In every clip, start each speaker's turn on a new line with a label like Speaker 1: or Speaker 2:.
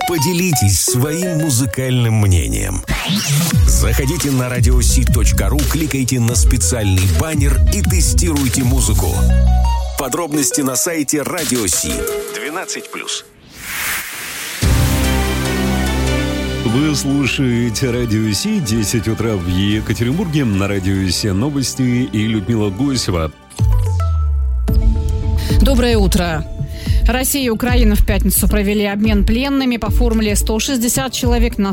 Speaker 1: Поделитесь своим музыкальным мнением. Заходите на radiosi.ru, кликайте на специальный баннер и тестируйте музыку. Подробности на сайте Радиоси. 12+.
Speaker 2: Вы слушаете Радио Си, 10 утра в Екатеринбурге. На Радио Си новости и Людмила Гусева.
Speaker 3: Доброе утро. Россия и Украина в пятницу провели обмен пленными по формуле 160 человек на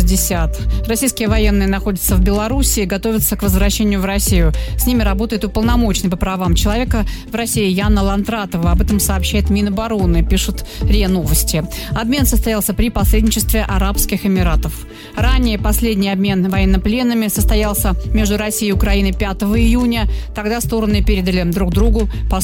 Speaker 3: 160. Российские военные находятся в Беларуси и готовятся к возвращению в Россию. С ними работает уполномоченный по правам человека в России Яна Лантратова. Об этом сообщает Минобороны, пишут РИА Новости. Обмен состоялся при посредничестве Арабских Эмиратов. Ранее последний обмен военнопленными состоялся между Россией и Украиной 5 июня. Тогда стороны передали друг другу по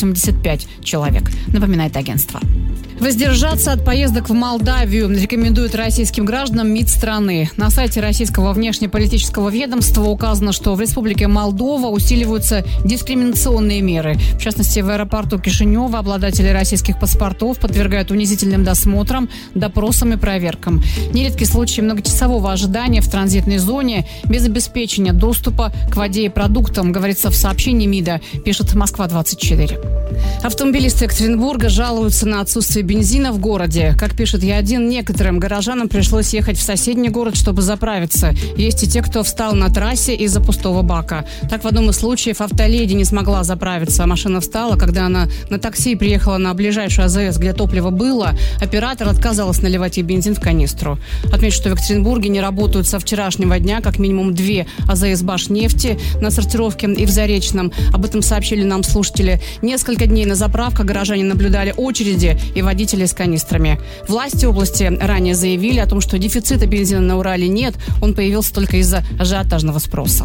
Speaker 3: 185 человек. Напоминает агентство. Воздержаться от поездок в Молдавию рекомендует российским гражданам МИД страны. На сайте российского внешнеполитического ведомства указано, что в Республике Молдова усиливаются дискриминационные меры. В частности, в аэропорту Кишинева обладатели российских паспортов подвергают унизительным досмотрам, допросам и проверкам. Нередки случаи многочасового ожидания в транзитной зоне без обеспечения доступа к воде и продуктам, говорится в сообщении МИДа, пишет Москва-24. Автомобилисты Екатеринбурга жалуются на отсутствие бензина в городе. Как пишет Я1, некоторым горожанам пришлось ехать в соседний город, чтобы заправиться. Есть и те, кто встал на трассе из-за пустого бака. Так, в одном из случаев автоледи не смогла заправиться. Машина встала, когда она на такси приехала на ближайшую АЗС, где топливо было. Оператор отказалась наливать ей бензин в канистру. Отмечу, что в Екатеринбурге не работают со вчерашнего дня как минимум 2 АЗС Башнефти на Сортировке и в Заречном. Об этом сообщили нам слушатели. Несколько дней на заправках горожане наблюдали очереди и водители с канистрами. Власти области ранее заявили о том, что дефицита бензина на Урале нет, он появился только из-за ажиотажного спроса.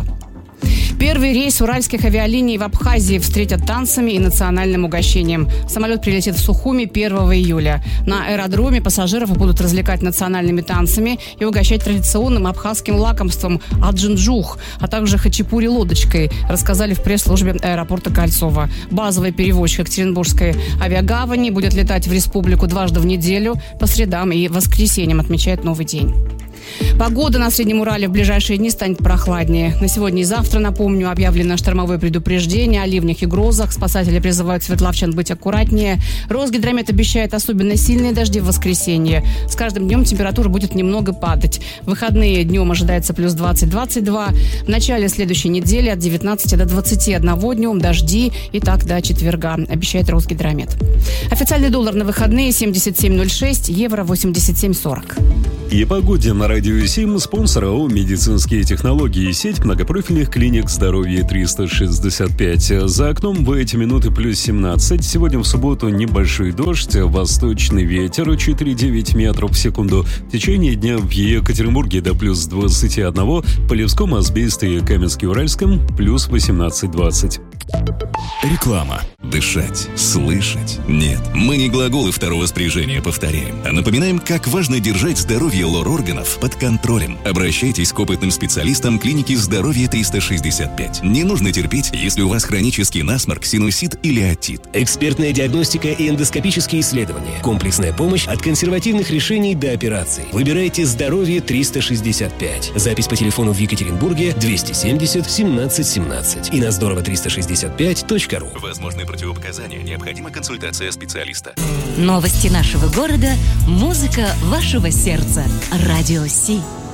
Speaker 3: Первый рейс уральских авиалиний в Абхазии встретят танцами и национальным угощением. Самолет прилетит в Сухуми 1 июля. На аэродроме пассажиров будут развлекать национальными танцами и угощать традиционным абхазским лакомством аджинджух, а также хачапури лодочкой, рассказали в пресс-службе аэропорта Кольцово. Базовый перевозчик Екатеринбургской авиагавани будет летать в республику дважды в неделю, по средам и воскресеньям, отмечает «Новый день». Погода на Среднем Урале в ближайшие дни станет прохладнее. На сегодня и завтра, напомню, объявлено штормовое предупреждение о ливнях и грозах. Спасатели призывают свердловчан быть аккуратнее. Росгидромет обещает особенно сильные дожди в воскресенье. С каждым днем температура будет немного падать. В выходные днем ожидается плюс 20-22. В начале следующей недели от 19 до 21 днем дожди и так до четверга, обещает Росгидромет. Официальный доллар на выходные 77.06, евро 87.40.
Speaker 2: И погоде на Радио 7, спонсор АО «Медицинские технологии», сеть многопрофильных клиник здоровья 365. За окном в эти минуты плюс 17. Сегодня в субботу небольшой дождь, восточный ветер 4,9 метров в секунду. В течение дня в Екатеринбурге до плюс 21, Полевском, Азбесте и Каменске-Уральском плюс 18-20.
Speaker 1: Реклама. Дышать, слышать. Нет, мы не глаголы второго спряжения повторяем, а напоминаем, как важно держать здоровье лор-органов под контролем. Обращайтесь к опытным специалистам клиники «Здоровье 365». Не нужно терпеть, если у вас хронический насморк, синусит или отит.
Speaker 4: Экспертная диагностика и эндоскопические исследования. Комплексная помощь от консервативных решений до операций. Выбирайте «Здоровье 365». Запись по телефону в Екатеринбурге 270 17 17 и на здорово365.ру.
Speaker 1: Возможны противопоказания, необходима консультация специалиста.
Speaker 5: Новости нашего города, музыка вашего сердца. Радио Си.